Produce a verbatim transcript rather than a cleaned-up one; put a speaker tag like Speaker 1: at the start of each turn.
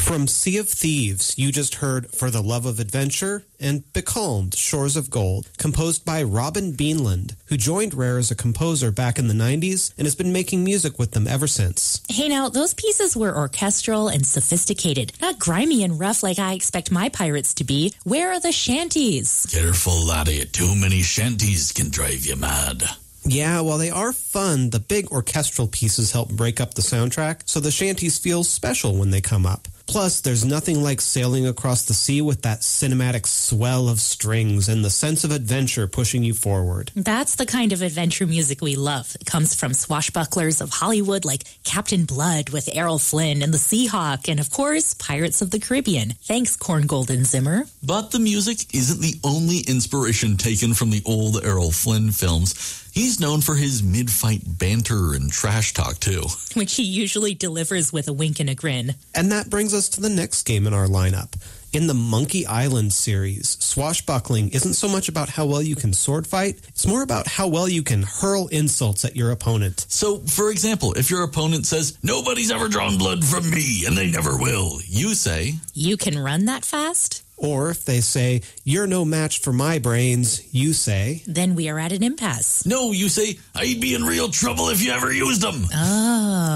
Speaker 1: From Sea of Thieves, you just heard For the Love of Adventure and Becalmed, Shores of Gold, composed by Robin Beanland, who joined Rare as a composer back in the nineties and has been making music with them ever since.
Speaker 2: Hey now, those pieces were orchestral and sophisticated, not grimy and rough like I expect my pirates to be. Where are the shanties?
Speaker 3: Careful, laddie. Too many shanties can drive you mad.
Speaker 1: Yeah, while they are fun, the big orchestral pieces help break up the soundtrack, so the shanties feel special when they come up. Plus, there's nothing like sailing across the sea with that cinematic swell of strings and the sense of adventure pushing you forward.
Speaker 2: That's the kind of adventure music we love. It comes from swashbucklers of Hollywood like Captain Blood with Errol Flynn and the Seahawk, and of course, Pirates of the Caribbean. Thanks, Korngold and Zimmer.
Speaker 3: But the music isn't the only inspiration taken from the old Errol Flynn films. He's known for his mid-fight banter and trash talk, too.
Speaker 2: Which he usually delivers with a wink and a grin.
Speaker 1: And that brings us to the next game in our lineup. In the Monkey Island series, swashbuckling isn't so much about how well you can sword fight, it's more about how well you can hurl insults at your opponent.
Speaker 3: So, for example, if your opponent says, "Nobody's ever drawn blood from me, and they never will," you say,
Speaker 2: "You can run that fast?"
Speaker 1: Or if they say, "You're no match for my brains," you say,
Speaker 2: "Then we are at an impasse."
Speaker 3: No, you say, "I'd be in real trouble if you ever used them."
Speaker 2: Oh.